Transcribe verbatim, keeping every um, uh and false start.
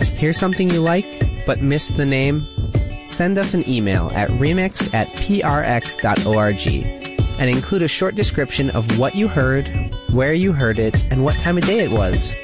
Hear something you like, but missed the name? Send us an email at remix at prx dot org and include a short description of what you heard, where you heard it, and what time of day it was.